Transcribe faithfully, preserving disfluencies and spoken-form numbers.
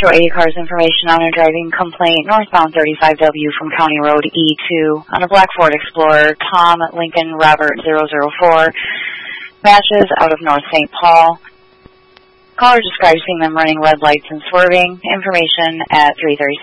Metro eighty cars information on a driving complaint northbound thirty-five W from County Road E two on a black Ford Explorer, Tom Lincoln Robert zero zero four, matches out of North Saint Paul. Caller describes seeing them running red lights and swerving. Information at three thirty.